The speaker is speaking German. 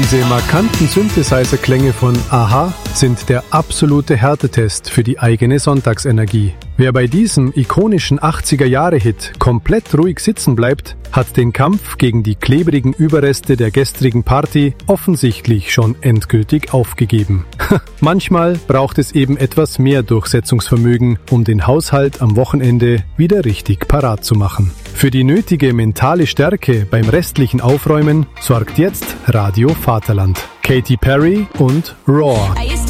Diese markanten Synthesizer-Klänge von a-ha sind der absolute Härtetest für die eigene Sonntagsenergie. Wer bei diesem ikonischen 80er-Jahre-Hit komplett ruhig sitzen bleibt, hat den Kampf gegen die klebrigen Überreste der gestrigen Party offensichtlich schon endgültig aufgegeben. Manchmal braucht es eben etwas mehr Durchsetzungsvermögen, um den Haushalt am Wochenende wieder richtig parat zu machen. Für die nötige mentale Stärke beim restlichen Aufräumen sorgt jetzt Radio Vaterland. Katy Perry und Roar.